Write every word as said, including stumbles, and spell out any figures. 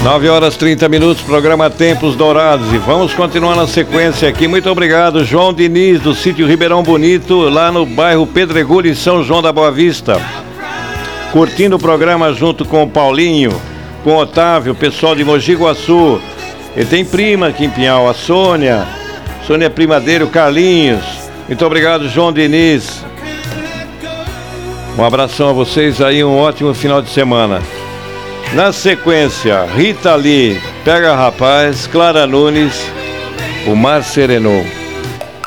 nove horas e trinta minutos, programa Tempos Dourados. E vamos continuar na sequência aqui. Muito obrigado, João Diniz, do sítio Ribeirão Bonito, lá no bairro Pedregulho, em São João da Boa Vista. Curtindo o programa junto com o Paulinho, com o Otávio, o pessoal de Mogi Guaçu. Ele tem prima aqui em Pinhal, a Sônia. Sônia Primadeiro, Carlinhos. Muito obrigado, João Diniz. Um abração a vocês aí, um ótimo final de semana. Na sequência, Rita Lee, Pega Rapaz, Clara Nunes, O Mar Serenou.